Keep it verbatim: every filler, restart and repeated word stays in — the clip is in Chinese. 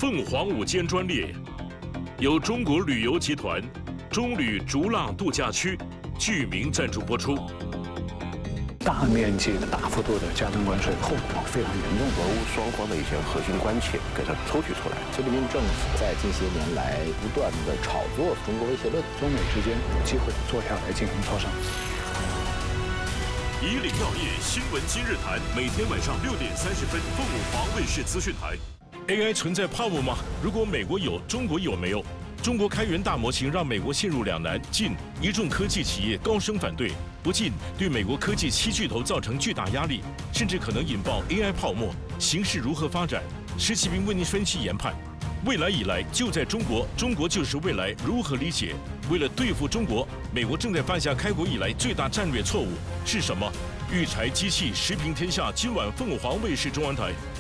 凤凰午间专列由中国旅游集团中旅逐浪度假区居民赞助播出。 大面积的、大幅度的加征关税，后果非常严重。 俄乌双方的一些核心关切给它抽取出来。 习近平政府在近些年来不断的炒作中国威胁论， 中美之间有机会坐下来进行磋商。 以岭药业新闻今日谈，每天晚上六点三十分，凤凰卫视资讯台。A I 存在泡沫吗？如果美国有，中国有没有？中国开源大模型让美国陷入两难：进，一众科技企业高声反对；不进，对美国科技七巨头造成巨大压力，甚至可能引爆 A I 泡沫。形势如何发展？施启斌为您分析研判。未来以来就在中国，中国就是未来，如何理解？为了对付中国，美国正在犯下开国以来最大战略错误是什么？育才机器时评天下，今晚凤凰卫视中文台。